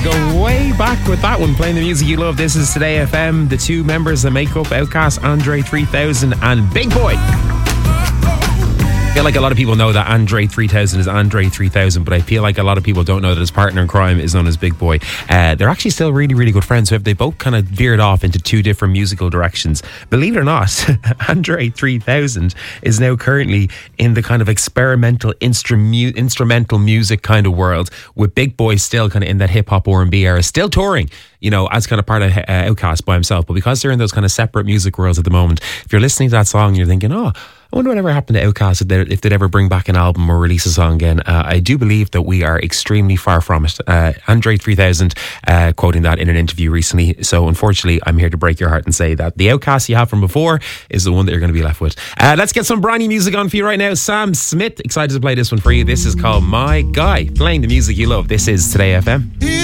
Go way back with that one, playing the music you love. This is Today FM. The two members that make up Outkast, Andre 3000 and Big Boi. I feel like a lot of people know that Andre 3000 is Andre 3000, but I feel like a lot of people don't know that his partner in crime is known as Big Boi. They're actually still really, really good friends. So they both kind of veered off into two different musical directions. Believe it or not, Andre 3000 is now currently in the kind of experimental instrumental music kind of world, with Big Boi still kind of in that hip hop R&B era, still touring, you know, as kind of part of Outkast by himself. But because they're in those kind of separate music worlds at the moment, if you're listening to that song, you're thinking, oh, I wonder whatever happened to Outkast if they'd ever bring back an album or release a song again. I do believe that we are extremely far from it. Andre 3000 quoting that in an interview recently. So unfortunately, I'm here to break your heart and say that the Outkast you have from before is the one that you're going to be left with. Let's get some brand new music on for you right now. Sam Smith, excited to play this one for you. This is called My Guy, playing the music you love. This is Today FM.